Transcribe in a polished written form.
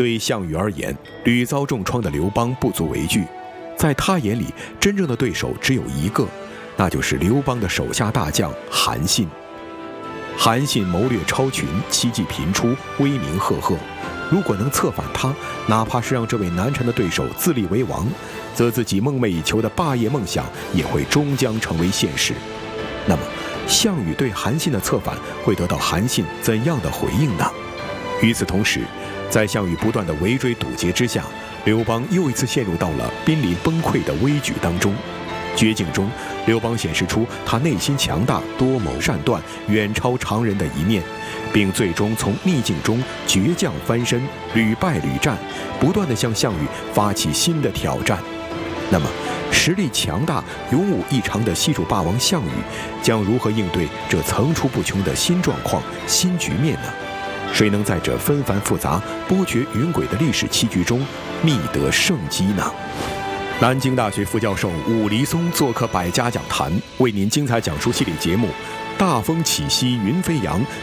对项羽而言，屡遭重创的刘邦不足为惧，在他眼里，真正的对手只有一个，那就是刘邦的手下大将韩信。韩信谋略超群，奇计频出，威名赫赫。如果能策反他，哪怕是让这位难缠的对手自立为王，则自己梦寐以求的霸业梦想也会终将成为现实。那么，项羽对韩信的策反会得到韩信怎样的回应呢？与此同时，在项羽不断的围追堵截之下，刘邦又一次陷入到了濒临崩溃的危局当中。绝境中，刘邦显示出他内心强大、多谋善断、远超常人的一面，并最终从逆境中倔强翻身，屡败屡战，不断地向项羽发起新的挑战。那么，实力强大、勇武异常的西楚霸王项羽，将如何应对这层出不穷的新状况、新局面呢？谁能在这纷繁复杂、波谲云诡的历史棋局中觅得胜机呢？南京大学副教授武黎松做客百家讲坛，为您精彩讲述系列节目《大风起兮云飞扬》，